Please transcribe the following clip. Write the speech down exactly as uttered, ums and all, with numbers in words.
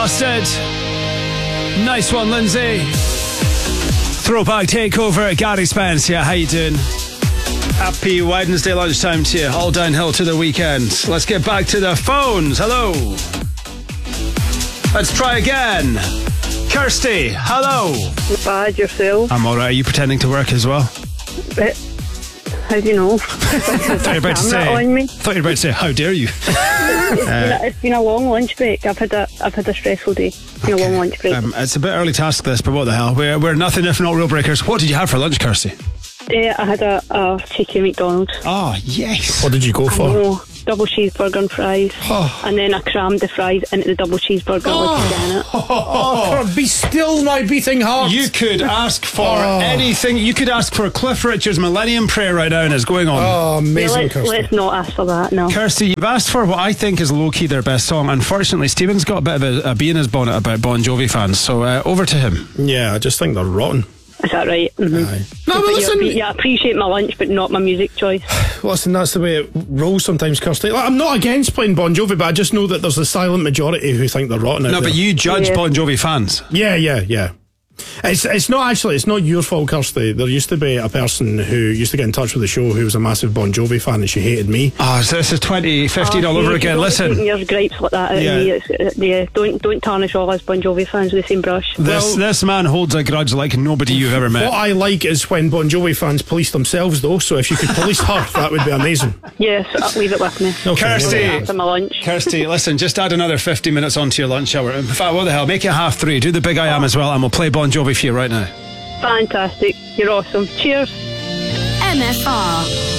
Exhausted. Nice one, Lindsay. Throwback takeover at Gary Spence. Yeah, how you doing? Happy Wednesday lunchtime to you. All downhill to the weekend. Let's get back to the phones. Hello. Let's try again. Kirsty, hello. Not bad, yourself? I'm alright. Are you pretending to work as well? But, how do you know? thought you were about to say, on me. thought you were about to say, how dare you? It's, uh, been a, it's been a long lunch break. I've had a I've had a stressful day. It's been okay. a long lunch break. Um, it's a bit early to ask this, but what the hell? We're, we're nothing if not real breakers. What did you have for lunch, Kirsty? Uh, I had a, a cheeky McDonald's. Oh, yes. What did you go for? Oh, double cheeseburger and fries. Oh. And then I crammed the fries into the double cheeseburger oh. with Janet. Oh, oh, be still my beating heart. You could ask for oh. anything. You could ask for Cliff Richard's Millennium Prayer right now, and it's going on. Oh, amazing, yeah, let's, Kirsty. let's not ask for that, no. Kirsty, you've asked for what I think is low-key their best song. Unfortunately, Stephen's got a bit of a, a bee in his bonnet about Bon Jovi fans, so uh, over to him. Yeah, I just think they're rotten. Is that right? Mm-hmm. Aye. No, but listen. Yeah, yeah, I appreciate my lunch, but not my music choice. Listen, that's the way it rolls sometimes, Kirsty. Like, I'm not against playing Bon Jovi, but I just know that there's a silent majority who think they're rotten out No, there. but you judge Yeah. Bon Jovi fans. Yeah, yeah, yeah. It's it's not actually, it's not your fault, Kirsty. There used to be a person who used to get in touch with the show who was a massive Bon Jovi fan, and she hated me. Oh, so this is twenty fifteen Oh, all see, over if again. you're Listen. taking your gripes like that out Yeah. of me. It's, uh, yeah, don't, don't tarnish all us Bon Jovi fans with the same brush. This Well- this man holds a grudge like nobody you've ever met. What I like is when Bon Jovi fans police themselves, though, so if you could police her, that would be amazing. Yes, uh, leave it with me. Okay. Kirsty. After my lunch. Kirsty, listen, just add another fifty minutes onto your lunch hour. In fact, what the hell, make it half three. Do the Big I Am as well, and we'll play Bon Jovi for you right now. Fantastic. You're awesome. Cheers. M F R.